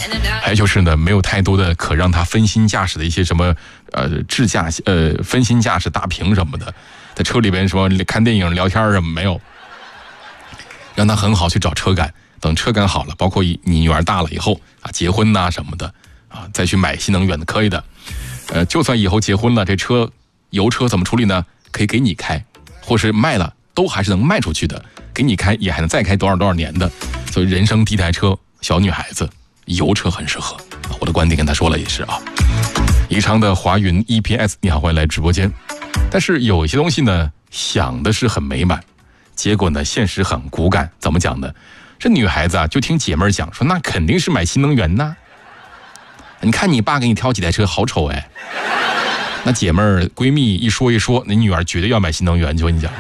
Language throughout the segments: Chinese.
还有就是呢，没有太多的可让他分心驾驶的一些什么分心驾驶大屏什么的，在车里边什么看电影聊天什么没有，让他很好去找车感，等车感好了，包括你女儿大了以后啊，结婚呐什么的啊，再去买新能源的可以的。就算以后结婚了，这车油车怎么处理呢？可以给你开，或是卖了都还是能卖出去的，给你开也还能再开多少年的。所以人生第一台车，小女孩子油车很适合。我的观点跟她说了也是啊。宜昌的华云 EPS， 你好，欢迎来直播间。但是有一些东西呢，想的是很美满，结果呢，现实很骨感。怎么讲呢？这女孩子啊，就听姐妹讲说，那肯定是买新能源呐。你看你爸给你挑几台车，好丑哎。那姐妹儿闺蜜一说，你女儿绝对要买新能源，就跟你讲。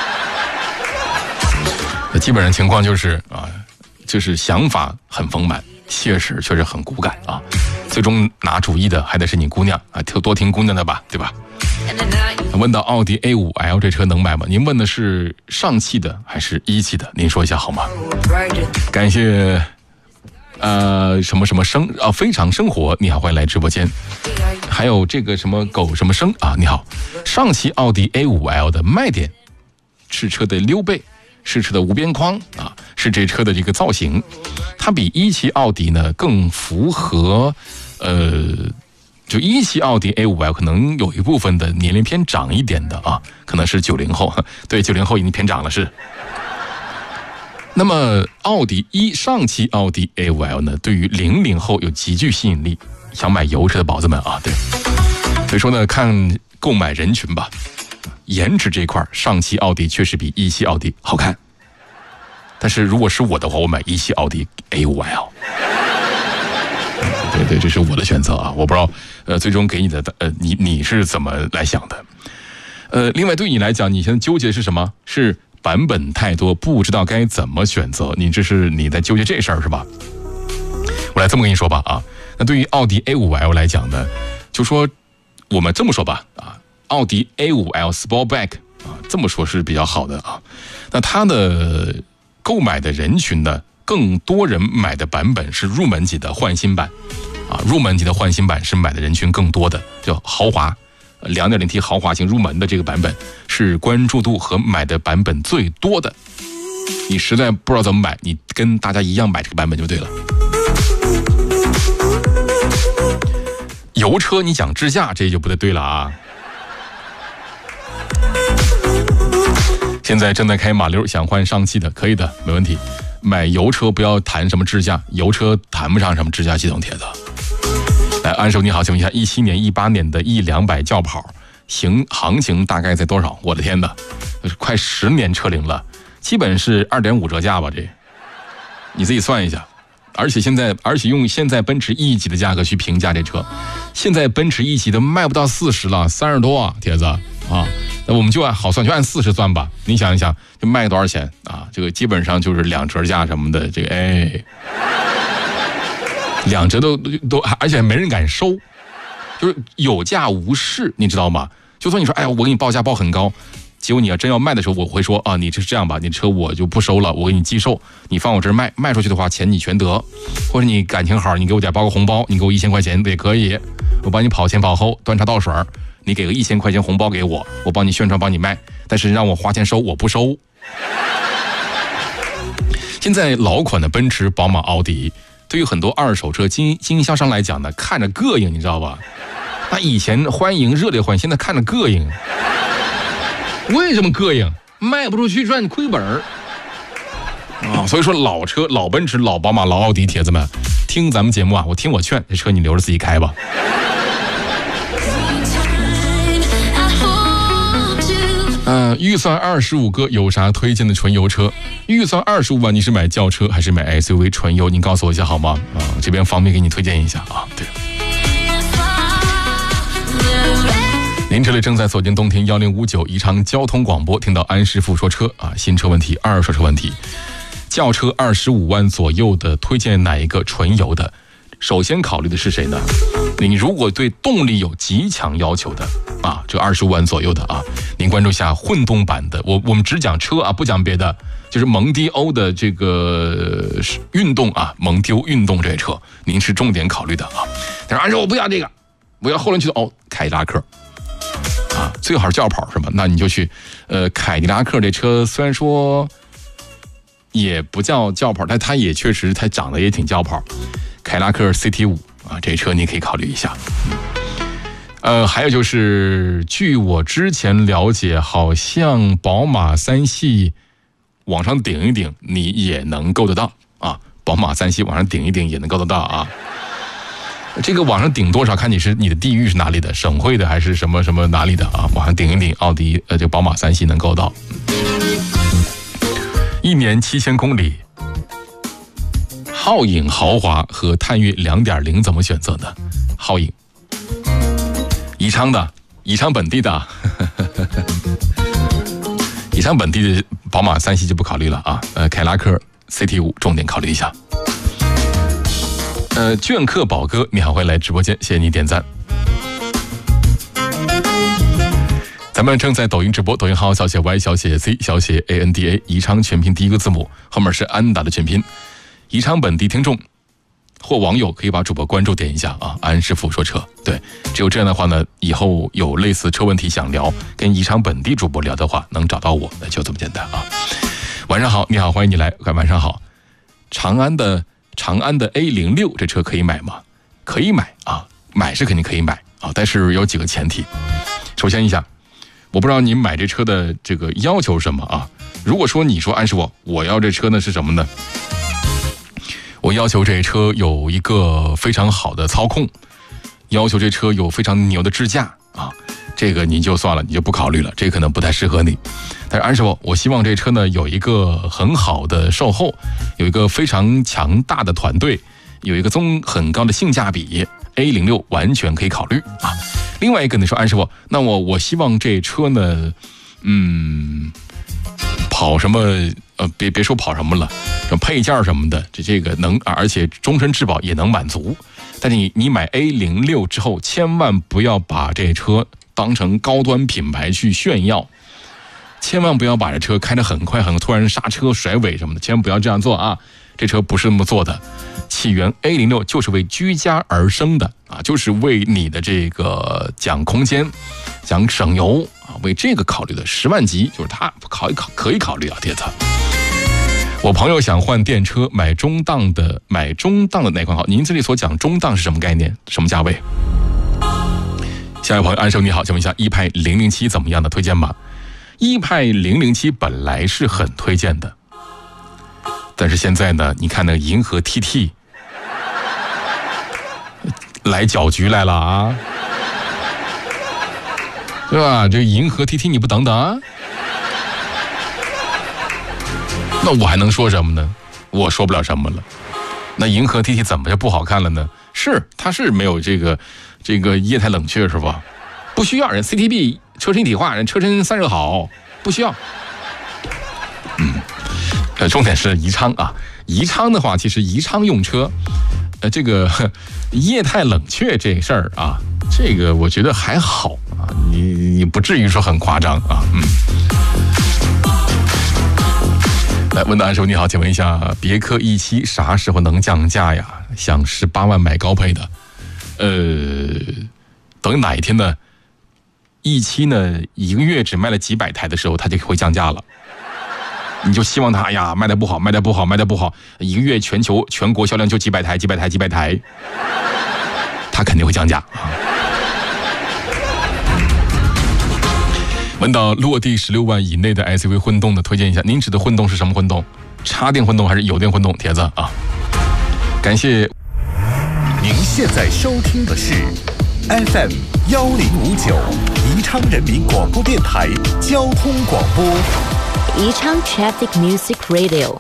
基本上情况就是啊，就是想法很丰满，现实确实很骨感啊。最终拿主意的还得是你姑娘啊，多听姑娘的吧，对吧？问到奥迪 A5L 这车能买吗？您问的是上汽的还是一汽的？您说一下好吗？感谢什么非常生活，你好，欢迎来直播间。还有这个什么狗什么生啊，你好。上汽奥迪 A5L 的卖点是车的溜背，是车的无边框啊，是这车的这个造型，它比一汽奥迪呢更符合就一汽奥迪 A5L 可能有一部分的年龄偏长一点的啊，可能是90后，对，90后已经偏长了是。那么上汽奥迪 A5L 呢，对于00后有极具吸引力，想买油车的宝子们啊，对。所以说呢，看购买人群吧，颜值这块上汽奥迪确实比一汽奥迪好看。但是如果是我的话，我买一汽奥迪 A5L。对，这是我的选择啊，我不知道最终给你的你是怎么来想的？另外对你来讲，你现在纠结是什么？是版本太多，不知道该怎么选择。你在纠结这事儿是吧？我来这么跟你说吧啊，那对于奥迪 A5L 来讲呢，就说我们这么说吧啊，奥迪 A5L Sportback 啊，这么说是比较好的啊。那它的购买的人群呢，更多人买的版本是入门级的换新版啊，入门级的换新版是买的人群更多的，叫豪华。2.0T 豪华型入门的这个版本是关注度和买的版本最多的。你实在不知道怎么买，你跟大家一样买这个版本就对了。油车你讲智驾，这就不对了啊。现在正在开马溜，想换上汽的，可以的，没问题。买油车不要谈什么智驾，油车谈不上什么智驾系统，铁子。来，安叔你好，请问一下，17年、18年的E200轿跑行情大概在多少？我的天哪，快10年车龄了，基本是2.5折价吧？这，你自己算一下。而且用现在奔驰 E 级的价格去评价这车，现在奔驰 E 级都卖不到40了，30多啊，铁子啊。那我们就按40算吧。你想一想，就卖多少钱啊？这个基本上就是2折价什么的，这个2折都，而且没人敢收，就是有价无市，你知道吗？就算你说，哎呀，我给你报价报很高，结果你要真要卖的时候，我会说啊，你这样吧，你车我就不收了，我给你寄售，你放我这儿卖出去的话，钱你全得，或者你感情好，你给我点包个红包，你给我1000块钱也可以，我帮你跑前跑后，端茶倒水，你给个1000块钱红包给我，我帮你宣传，帮你卖，但是让我花钱收，我不收。现在老款的奔驰、宝马、奥迪，对于很多二手车经销商来讲呢，看着膈应，你知道吧？那以前欢迎热烈欢迎，现在看着膈应。为什么膈应？卖不出去赚亏本啊！所以说老车、老奔驰、老宝马、老奥迪，铁子们听咱们节目啊，我听我劝，这车你留着自己开吧。预算25个有啥推荐的纯油车？预算25万，你是买轿车还是买 SUV 纯油？您告诉我一下好吗？这边方便给你推荐一下啊。对。您这里正在锁定冬天1059宜昌交通广播，听到安师傅说车啊，新车问题、二手车问题。轿车25万左右的，推荐哪一个纯油的？首先考虑的是谁呢？你如果对动力有极强要求的啊，这25万左右的啊，您关注一下混动版的。我们只讲车啊，不讲别的。 就是蒙迪欧的这个运动啊，蒙迪欧运动这车，您是重点考虑的啊。但是安师我不要这个，我要后轮驱动凯迪拉克啊，最好是轿跑是吧？那你就去凯迪拉克这车，虽然说也不叫轿跑，但它也确实它长得也挺轿跑。凯迪拉克 CT5 啊，这车你可以考虑一下。还有就是，据我之前了解，好像宝马3系往上顶一顶，你也能够得到啊。宝马3系往上顶一顶也能够得到啊。这个往上顶多少，看你的地域是哪里的，省会的还是什么什么哪里的啊？往上顶一顶，奥迪这宝马3系能够到。1年7000公里，皓影豪华和探岳 2.0 怎么选择呢？皓影。宜昌的，宜昌本地的，宜昌本地的宝马3系就不考虑了啊。凯迪拉克 CT5 重点考虑一下。镌刻宝哥，你好，欢迎来直播间，谢谢你点赞。咱们正在抖音直播，抖音号小写 Y 小写 C 小写 ANDA， 宜昌全拼第一个字母，后面是安达的全拼。宜昌本地听众或网友可以把主播关注点一下啊，安师傅说车。对，只有这样的话呢，以后有类似车问题想聊，跟宜昌本地主播聊的话，能找到我，那就这么简单啊。晚上好，你好，欢迎你来，晚上好。长安的 A06 这车可以买吗？可以买啊，买是肯定可以买啊，但是有几个前提。首先一下，我不知道您买这车的这个要求是什么啊？如果说你说安师傅，我要这车呢是什么呢？我要求这车有一个非常好的操控，要求这车有非常牛的支架啊，这个你就算了，你就不考虑了，这可能不太适合你。但是安师傅，我希望这车呢有一个很好的售后，有一个非常强大的团队，有一个很高的性价比 ，A06 完全可以考虑啊。另外一个你说安师傅，那我希望这车呢，跑什么别说跑什么了，配件什么的，这个能，而且终身质保也能满足。但是你买 A06 之后，千万不要把这车当成高端品牌去炫耀，千万不要把这车开得很快，突然刹车甩尾什么的，千万不要这样做啊！这车不是那么做的。起源 A06 就是为居家而生的啊，就是为你的这个讲空间、讲省油啊，为这个考虑的。10万级就是它可以考虑啊，铁子。我朋友想换电车，买中档的哪款好？您这里所讲中档是什么概念？什么价位？下一位朋友安生你好，请问一下一派007怎么样的推荐吗？一派007本来是很推荐的，但是现在呢，你看那个银河 TT 来搅局来了啊，对吧？这银河 TT 你不等等啊？那我还能说什么呢？我说不了什么了。那银河 TT 怎么就不好看了呢？它是没有这个液态冷却是吧？不需要，人 CTB 车身一体化，人车身散热好，不需要。重点是宜昌啊，宜昌的话，其实宜昌用车，这个液态冷却这事儿啊，这个我觉得还好啊，你不至于说很夸张啊。来，问到安师傅你好，请问一下，别克 E7 啥时候能降价呀？想18万买高配的，等哪一天呢 ？E7 呢1个月只卖了几百台的时候，它就会降价了。你就希望它呀卖得不好，1个月全国销量就几百台，它肯定会降价啊。问到落地16万以内的 SUV 混动的推荐一下，您指的混动是什么混动？插电混动还是有电混动？铁子啊，感谢。 您现在收听的是 FM 1059宜昌人民广播电台交通广播。 宜昌 Traffic Music Radio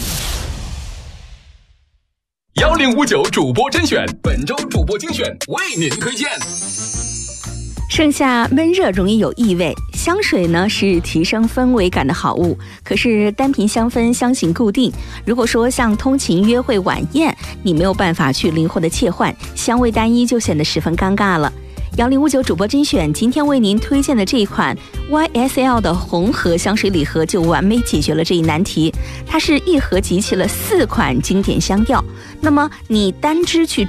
1059主播甄选，本周主播精选为您推荐。 盛夏闷热容易有异味，香水呢是提升氛围感的好物，可是单凭香氛相形固定。如果说像通勤、约会、晚宴，你没有办法去灵活的切换，香味单一就显得十分尴尬了。 1059主播精选，今天为您推荐的这一款 YSL 的红盒香水礼盒就完美解决了这一难题。它是一盒集齐了4款经典香调，那么你单支去